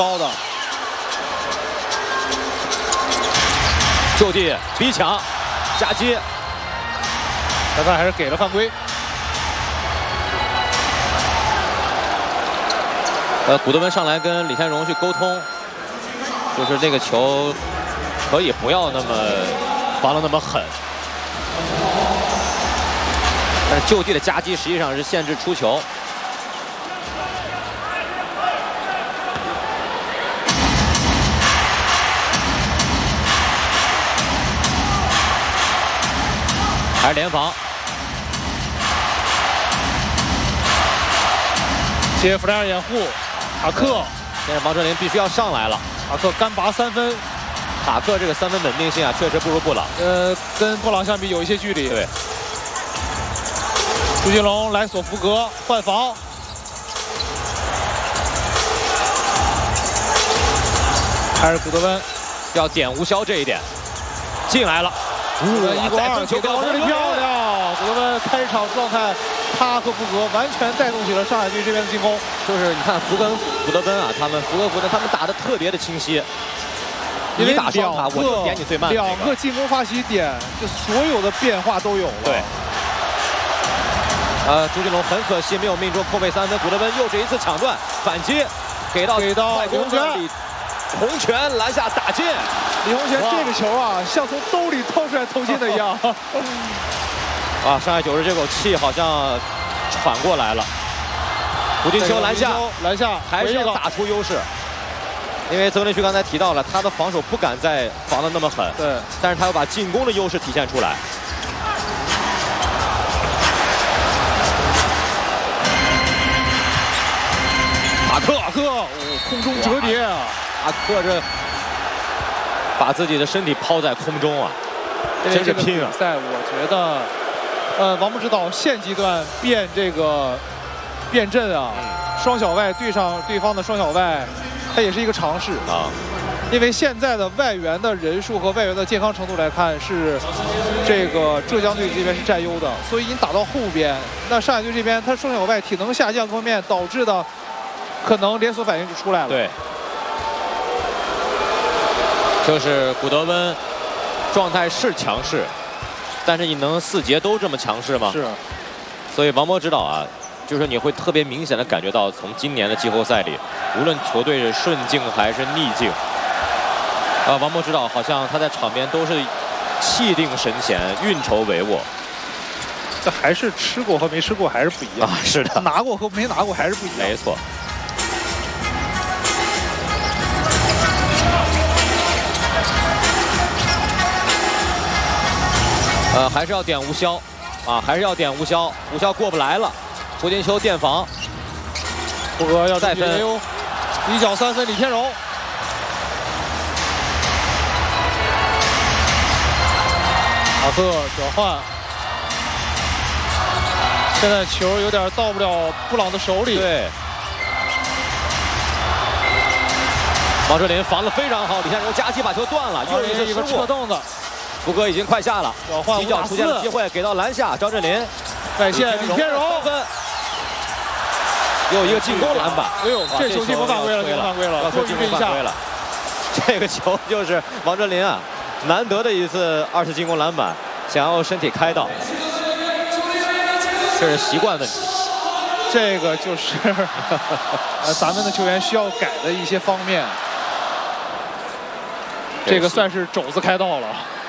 高的。 就地逼抢，夹击， 裁判还是给了犯规。 古德温上来跟李天荣去沟通，就是这个球可以不要那么防得那么狠，但是就地的夹击实际上是限制出球。还是联防， 接弗莱尔掩护，塔克。 现在王哲林必须要上来了。 塔克干拔3分， 塔克这个3分稳定性啊，确实不如布朗。 跟布朗相比有一些距离。 对。 朱金龙来索福格换防，还是古德温要点无效这一点，进来了。 1过2，球高，这里漂亮！古德温开场状态，他和福格完全带动起了上海队这边的进攻。 就是你看福格跟古德温啊，他们打得特别的清晰。 因为打双塔，我就点你最慢。 2个进攻发起点，就所有的变化都有了。 对。朱金龙很可惜没有命中空位3分，古德温又是一次抢断反击，给到李洪权。 洪拳篮下打进， 李洪权这个球啊，像从兜里掏出来投进的一样。 啊，上海90这口气好像喘过来了。胡金秋篮下还是要打出优势，因为曾连旭刚才提到了，他的防守不敢再防得那么狠， 对， 但是他要把进攻的优势体现出来。 塔克，空中折叠。 塔克这把自己的身体抛在空中啊，真是拼啊！ 比赛我觉得，王牧指导现阶段变阵啊，双小外对上对方的双小外，它也是一个尝试啊。因为现在的外援的人数和外援的健康程度来看，是这个浙江队这边是占优的，所以你打到后边，那上海队这边他双小外体能下降方面导致的，可能连锁反应就出来了。 对。就是古德温状态是强势，但是你能4节都这么强势吗？ 是。 所以王博指导啊，就是你会特别明显的感觉到，从今年的季后赛里，无论球队是顺境还是逆境，王博指导好像他在场边都是气定神闲、运筹帷幄。 这还是吃过和没吃过还是不一样啊！是的， 拿过和没拿过还是不一样。 没错。还是要点无效，啊，还是要点无效，无效过不来了。胡金秋垫防， 福格要再分， 一脚3分，李天荣。塔克转换，现在球有点到不了布朗的手里。 对。王哲林防得非常好，李天荣夹击把球断了，又一个侧动的。 福格已经快下了， 一脚出现了机会，给到篮下，张镇麟外线，李天荣 3分，又一个进攻篮板。 哎呦，这球进攻犯规了，犯规了， 要说进攻犯规了。这个球就是王哲林啊，难得的一次2次进攻篮板，想要身体开到，这是习惯问题。 这个就是咱们的球员需要改的一些方面。这个算是肘子开道了。